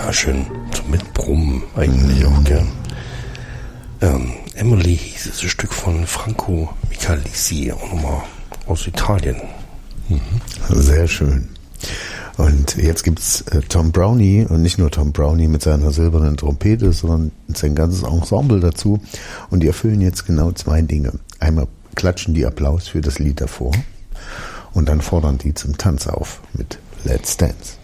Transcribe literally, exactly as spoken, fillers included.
Ja, schön zum Mitbrummen eigentlich mhm. auch, gell. Ähm, Emily hieß es, ein Stück von Franco Michelisi, auch nochmal aus Italien. Mhm. Sehr schön. Und jetzt gibt's äh, Tom Brownie und nicht nur Tom Brownie mit seiner silbernen Trompete, sondern sein ganzes Ensemble dazu. Und die erfüllen jetzt genau zwei Dinge. Einmal klatschen die Applaus für das Lied davor und dann fordern die zum Tanz auf mit Let's Dance.